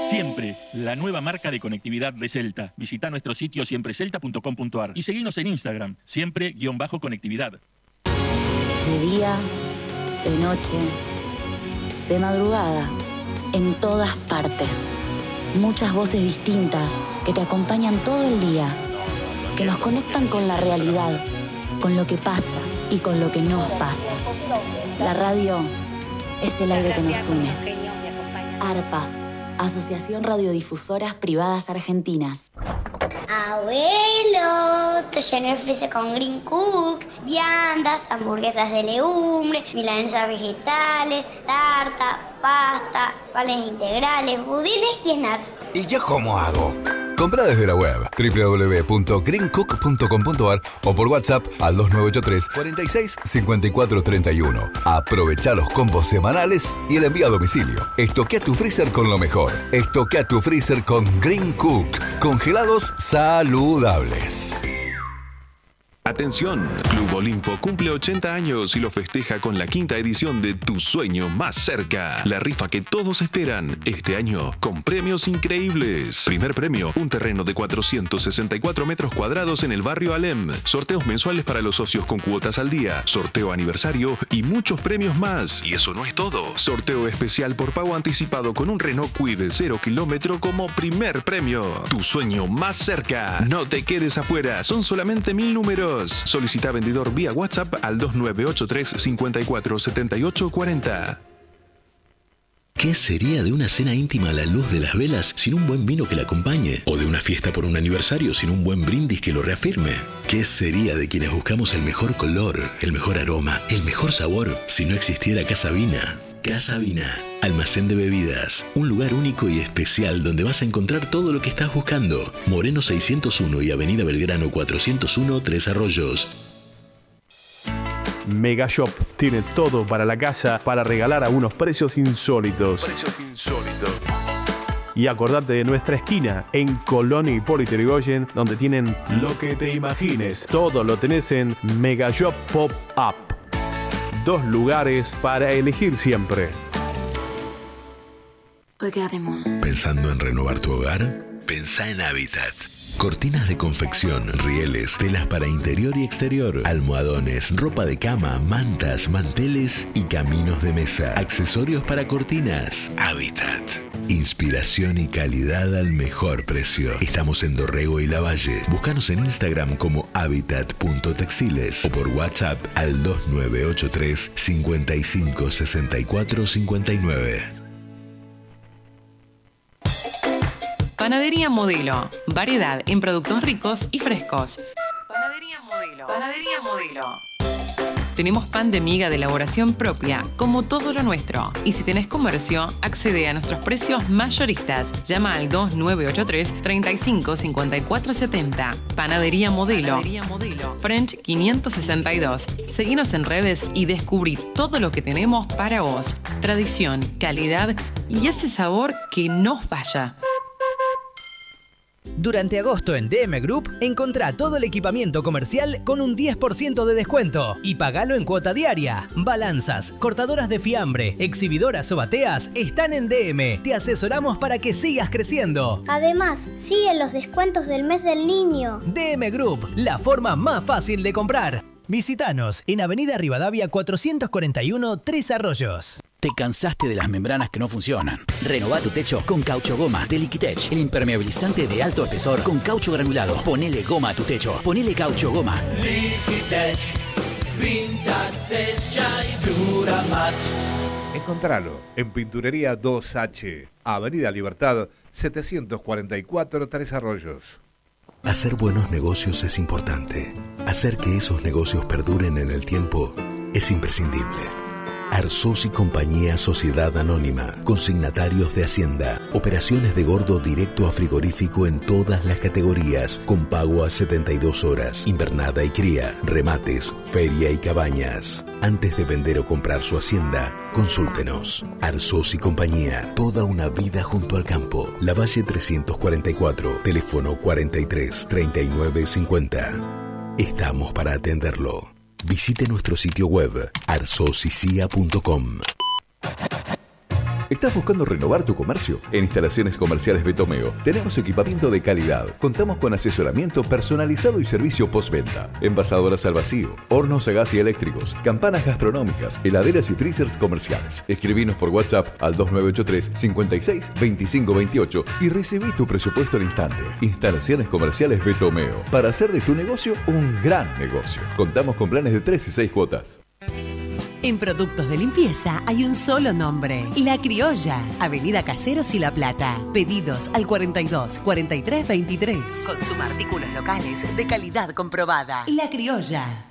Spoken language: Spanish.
Siempre, la nueva marca de conectividad de Celta. Visita nuestro sitio siemprecelta.com.ar y seguinos en Instagram, siempre_conectividad. De día, de noche, de madrugada, en todas partes. Muchas voces distintas que te acompañan todo el día, que nos conectan con la realidad, con lo que pasa y con lo que nos pasa. La radio es el aire que nos une. ARPA, Asociación Radiodifusoras Privadas Argentinas. Abuelo, te llené el freezer con Green Cook, viandas, hamburguesas de legumbre, milanesas vegetales, tarta, pasta, panes integrales, budines y snacks. ¿Y yo cómo hago? Compra desde la web www.greencook.com.ar o por WhatsApp al 2983 46 54 31. Aprovecha los combos semanales y el envío a domicilio. Estoquea tu freezer con lo mejor. Estoquea tu freezer con Green Cook. Congelados saludables. Atención, Club Olimpo cumple 80 años y lo festeja con la 5ª edición de Tu Sueño Más Cerca. La rifa que todos esperan este año con premios increíbles. Primer premio, un terreno de 464 metros cuadrados en el barrio Alem. Sorteos mensuales para los socios con cuotas al día. Sorteo aniversario y muchos premios más. Y eso no es todo. Sorteo especial por pago anticipado con un Renault Kwid 0 kilómetro como primer premio. Tu Sueño Más Cerca. No te quedes afuera. Son solamente 1000 números. Solicita vendedor vía WhatsApp al 2983 54 78 40. ¿Qué sería de una cena íntima a la luz de las velas sin un buen vino que la acompañe? ¿O de una fiesta por un aniversario sin un buen brindis que lo reafirme? ¿Qué sería de quienes buscamos el mejor color, el mejor aroma, el mejor sabor si no existiera Casa Vina? Casa Vina, almacén de bebidas, un lugar único y especial donde vas a encontrar todo lo que estás buscando. Moreno 601 y Avenida Belgrano 401, Tres Arroyos. Megashop tiene todo para la casa para regalar a unos precios insólitos. Y acordate de nuestra esquina en Colón y Hipólito Yrigoyen, donde tienen lo que te imagines. Todo lo tenés en Megashop Pop-Up. 2 lugares para elegir siempre. ¿Pensando en renovar tu hogar? Pensá en Habitat. Cortinas de confección, rieles, telas para interior y exterior, almohadones, ropa de cama, mantas, manteles y caminos de mesa. Accesorios para cortinas. Habitat. Inspiración y calidad al mejor precio. Estamos en Dorrego y Lavalle. Búscanos en Instagram como habitat.textiles o por WhatsApp al 2983 55 64 59. Panadería Modelo. Variedad en productos ricos y frescos. Panadería Modelo. Panadería Modelo. Tenemos pan de miga de elaboración propia, como todo lo nuestro. Y si tenés comercio, accede a nuestros precios mayoristas. Llama al 2983 35 54 70. Panadería Modelo. Panadería Modelo. French 562. Seguinos en redes y descubrí todo lo que tenemos para vos. Tradición, calidad y ese sabor que no falla. Durante agosto en DM Group, encontrá todo el equipamiento comercial con un 10% de descuento y pagalo en cuota diaria. Balanzas, cortadoras de fiambre, exhibidoras o bateas están en DM. Te asesoramos para que sigas creciendo. Además, siguen los descuentos del mes del niño. DM Group, la forma más fácil de comprar. Visítanos en Avenida Rivadavia 441, Tres Arroyos. ¿Te cansaste de las membranas que no funcionan? Renová tu techo con Caucho Goma de Liquitech, el impermeabilizante de alto espesor con caucho granulado. Ponele goma a tu techo. Ponele Caucho Goma. Liquitech, pinta, sella y dura más. Encontralo en Pinturería 2H, Avenida Libertad 744, Tres Arroyos. Hacer buenos negocios es importante. Hacer que esos negocios perduren en el tiempo es imprescindible. Arzós y Compañía Sociedad Anónima, consignatarios de Hacienda, operaciones de gordo directo a frigorífico en todas las categorías, con pago a 72 horas, invernada y cría, remates, feria y cabañas. Antes de vender o comprar su hacienda, consúltenos. Arzós y Compañía, toda una vida junto al campo. Lavalle 344, teléfono 43 39 50. Estamos para atenderlo. Visite nuestro sitio web arzosicia.com. ¿Estás buscando renovar tu comercio? En Instalaciones Comerciales Betomeo tenemos equipamiento de calidad. Contamos con asesoramiento personalizado y servicio postventa. Envasadoras al vacío, hornos a gas y eléctricos, campanas gastronómicas, heladeras y freezers comerciales. Escribinos por WhatsApp al 2983 56 25 28 y recibí tu presupuesto al instante. Instalaciones Comerciales Betomeo. Para hacer de tu negocio un gran negocio. Contamos con planes de 3 y 6 cuotas. En productos de limpieza hay un solo nombre: La Criolla, Avenida Caseros y La Plata. Pedidos al 42 43 23. Consuma artículos locales de calidad comprobada. La Criolla.